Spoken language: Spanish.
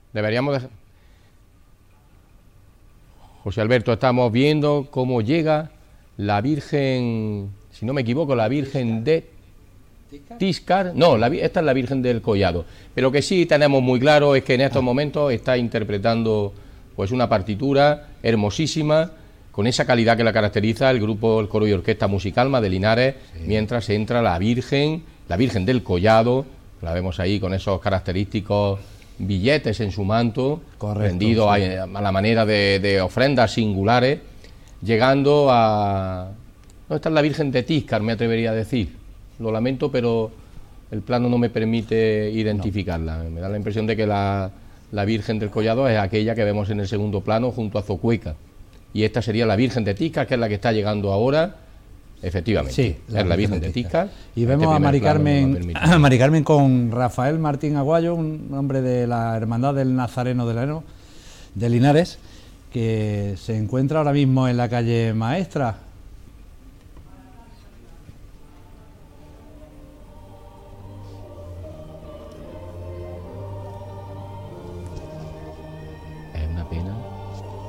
Deberíamos de... José Alberto, estamos viendo cómo llega la Virgen, si no me equivoco, la Virgen de Tíscar. No, esta es la Virgen del Collado. Pero lo que sí tenemos muy claro es que en estos momentos está interpretando pues una partitura hermosísima, con esa calidad que la caracteriza el grupo, el coro y orquesta Musicalma de Linares, sí. Mientras entra la Virgen del Collado, la vemos ahí con esos característicos billetes en su manto, rendido sí. a la manera de ofrendas singulares, llegando a... No, esta es la Virgen de Tíscar, me atrevería a decir. Lo lamento, pero el plano no me permite identificarla. No. Me da la impresión de que la Virgen del Collado es aquella que vemos en el segundo plano junto a Zocueca. Y esta sería la Virgen de Tíscar, que es la que está llegando ahora. Efectivamente, sí, es la Virgen de Tíscar. Y vemos a Mari Carmen con Rafael Martín Aguayo, un hombre de la Hermandad del Nazareno de Linares, que se encuentra ahora mismo en la calle Maestra,